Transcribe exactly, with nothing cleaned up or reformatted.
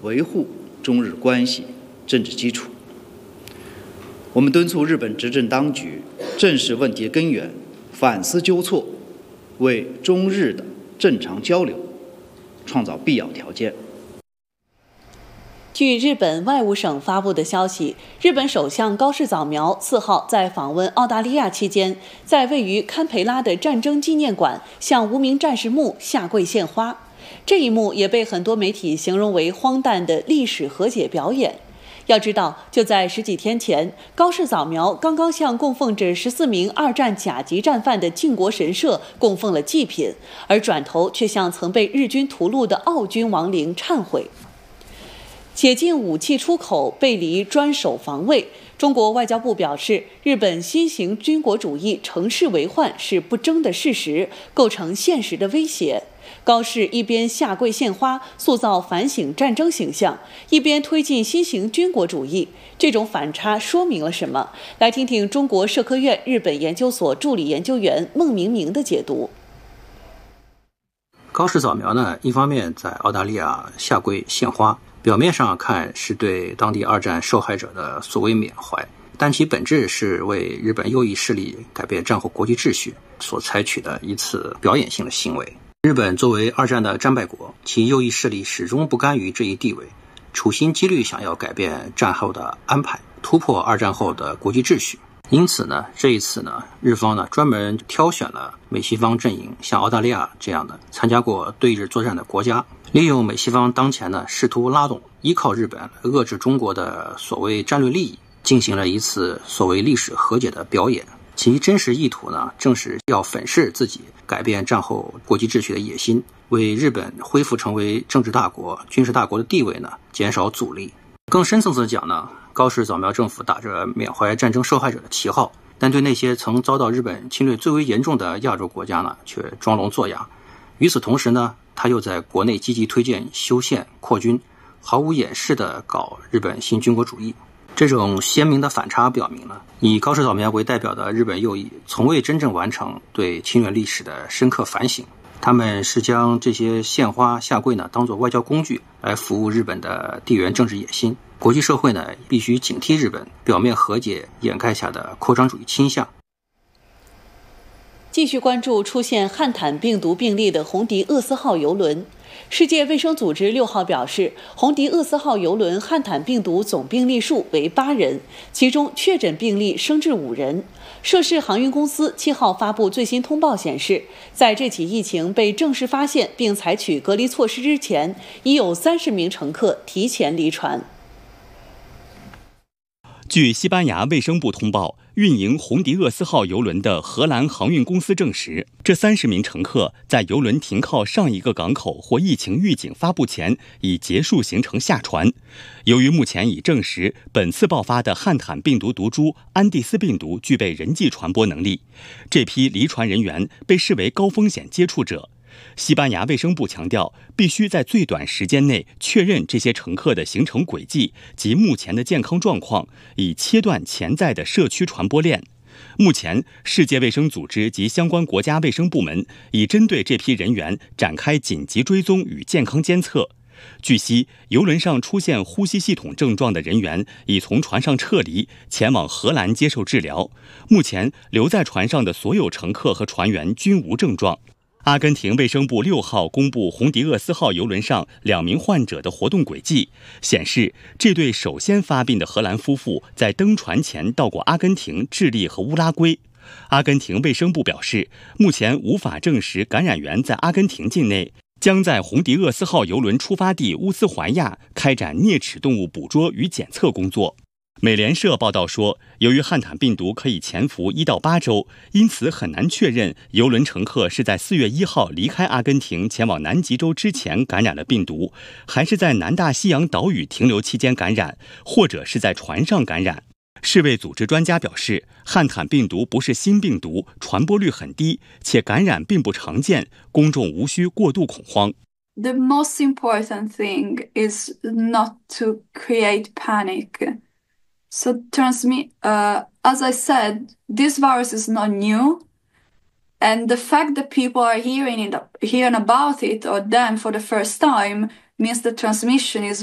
维护中日关系政治基础。我们敦促日本执政当局正视问题根源，反思纠错，为中日的正常交流创造必要条件。 据日本外务省发布的消息，日本首相高市早苗四号在访问澳大利亚期间，在位于堪培拉的战争纪念馆向无名战士墓下跪献花。这一幕也被很多媒体形容为荒诞的历史和解表演。要知道，就在十几天前，高市早苗刚刚向供奉着十四名二战甲级战犯的靖国神社供奉了祭品，而转头却向曾被日军屠戮的澳军亡灵忏悔。解禁武器出口背离专守防卫，中国外交部表示，日本新型军国主义乘势为患是不争的事实，构成现实的威胁。高市一边下跪献花，塑造反省战争形象，一边推进新型军国主义，这种反差说明了什么？来听听中国社科院日本研究所助理研究员孟明明的解读。 高市早苗呢，一方面在澳大利亚下跪献花，表面上看是对当地二战受害者的所谓缅怀，但其本质是为日本右翼势力改变战后国际秩序所采取的一次表演性的行为。日本作为二战的战败国，其右翼势力始终不甘于这一地位，处心积虑想要改变战后的安排，突破二战后的国际秩序。因此呢，这一次呢，日方呢专门挑选了美西方阵营，像澳大利亚这样的参加过对日作战的国家，利用美西方当前呢试图拉动依靠日本遏制中国的所谓战略利益，进行了一次所谓历史和解的表演。其真实意图呢，正是要粉饰自己改变战后国际秩序的野心，为日本恢复成为政治大国、军事大国的地位呢减少阻力。更深层次讲呢，高市早苗政府打着缅怀战争受害者的旗号，但对那些曾遭到日本侵略最为严重的亚洲国家呢，却装聋作哑。与此同时呢，他又在国内积极推荐修宪扩军，毫无掩饰地搞日本新军国主义。这种鲜明的反差表明了，以高市早苗为代表的日本右翼从未真正完成对侵略历史的深刻反省，他们是将这些献花下跪呢当作外交工具来服务日本的地缘政治野心。国际社会呢必须警惕日本表面和解掩盖下的扩张主义倾向。 继续关注出现汉坦病毒病例的红迪厄斯号邮轮。世界卫生组织六号表示，红迪厄斯号邮轮汉坦病毒总病例数为八人，其中确诊病例升至五人。涉事航运公司七号发布最新通报显示，在这起疫情被正式发现并采取隔离措施之前，已有三十名乘客提前离船。 据西班牙卫生部通报，运营红迪厄斯号邮轮的荷兰航运公司证实，这三十名乘客在邮轮停靠上一个港口或疫情预警发布前已结束行程下船。由于目前已证实本次爆发的汉坦病毒毒株安地斯病毒具备人际传播能力，这批离船人员被视为高风险接触者。西班牙卫生部强调，必须在最短时间内确认这些乘客的行程轨迹及目前的健康状况，以切断潜在的社区传播链。目前，世界卫生组织及相关国家卫生部门已针对这批人员展开紧急追踪与健康监测。据悉，邮轮上出现呼吸系统症状的人员已从船上撤离，前往荷兰接受治疗。目前，留在船上的所有乘客和船员均无症状。阿根廷卫生部六号公布红迪厄斯号邮轮上两名患者的活动轨迹，显示这对首先发病的荷兰夫妇在登船前到过阿根廷、智利和乌拉圭。阿根廷卫生部表示，目前无法证实感染源在阿根廷境内，将在红迪厄斯号邮轮出发地乌斯怀亚开展啮齿动物捕捉与检测工作。美联社报道说，由于汉坦病毒可以潜伏一到八周，因此很难确认邮轮乘客是在四月一号离开阿根廷前往南极洲之前感染了病毒，还是在南大西洋岛屿停留期间感染，或者是在船上感染。世卫组织专家表示，汉坦病毒不是新病毒，传播率很低，且感染并不常见，公众无需过度恐慌。 The most important thing is not to create panic. So transmit, uh, as I said, this virus is not new, and the fact that people are hearing it, hearing about it or them for the first time means the transmission is